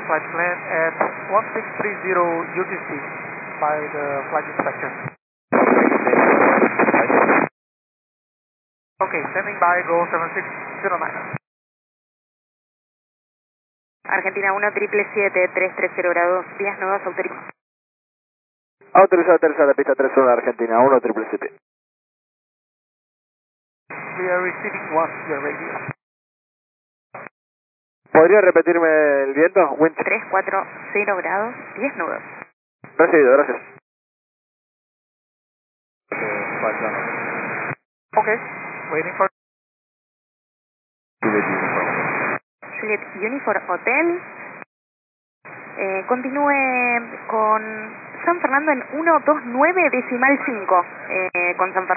flight plan at 1630 UTC by the flight inspector. Okay, standing by, go 7609. Argentina 1, 777, 330 grados, vías nuevas autorizadas. Autorizado tercera pista 31 Argentina 1, 777. We are receiving one, your radio. ¿Podría repetirme el viento? Wind 340 grados, vías nuevas. Recibido, gracias. Okay, waiting for... Juliet Uniform Hotel. Continúe con San Fernando en 129 decimal 5. Con San Fernando.